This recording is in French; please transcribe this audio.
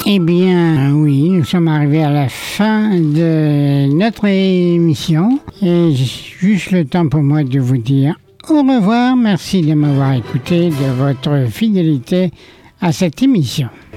Eh bien, oui, nous sommes arrivés à la fin de notre émission et juste le temps pour moi de vous dire au revoir. Merci de m'avoir écouté, de votre fidélité à cette émission.